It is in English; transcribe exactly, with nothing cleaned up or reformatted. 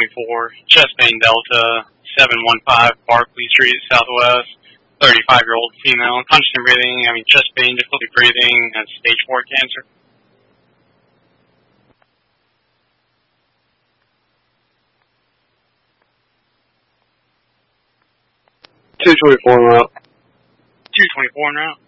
twenty-four, chest pain Delta, seven one five Barclay Street, Southwest, thirty-five-year-old female, constant breathing, having chest pain, difficulty breathing, and stage four cancer. two twenty-four route. two twenty-four route.